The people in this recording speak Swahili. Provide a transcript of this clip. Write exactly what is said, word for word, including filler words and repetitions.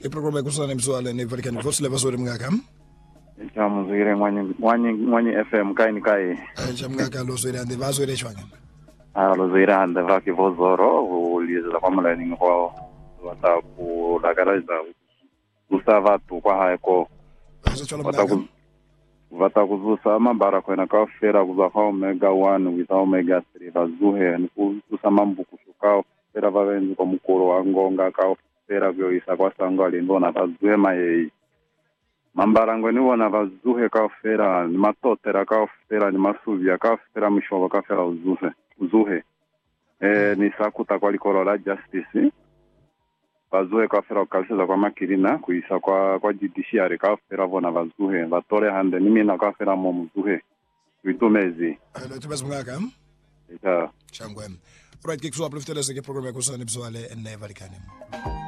iprogramu yakusana mswala ni Valikani Voice leva zori mngaka Jamu zire mwani mwani mwani F M kai ni kai jamngaka lo zori ande vazo ire chwanga ah lo zire ande vaki vozoro uliza kwa mlani kwa wata ku la garage Gustava tu kwa haiko wata vata kuzusa mambara kwena ka fera kuza omega one with omega three vazuhe ni kusama mbuku shukao fera vavenzi kwa mukuru wa ngonga ka fera vyo isa kwa sango alindona vazuhe mayei mambara ngweni wona vazuhe ka fera ni matotera ka fera ni masuvia ka fera mishobo ka fera uzuhe uzuhe eh ni sakuta kwa likorola justice vazuhe ka fera kalseza kwa makirina kuisa kwa kwa judiciary ka fera vona vazuhe vatore hande nimi na ka fera mo muzuhe vitumezi alo tubas mngaka ita changwem right kikso upliftele se ke program yakusana mswale ene Valikani